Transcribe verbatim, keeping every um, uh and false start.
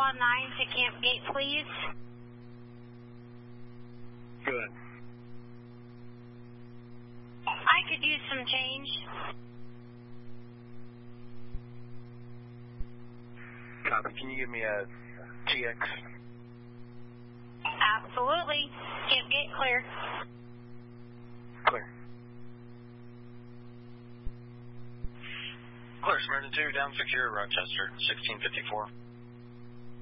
one nine to Camp Gate, please. Good. I could use some change. Copy. Can you give me a T X? Absolutely. Camp Gate clear. Clear. Clear, Smyrna two, down secure, Rochester, sixteen fifty-four.